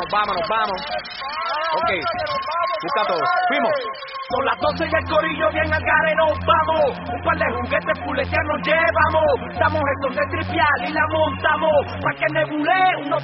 vamos. Ok, busca todo. Fuimos. Son las 12 y el corillo bien al gare nos vamos. Un par de juguetes fuleteados nos llevamos. Damos esto de tripial y la montamos. Pa' que nebule unos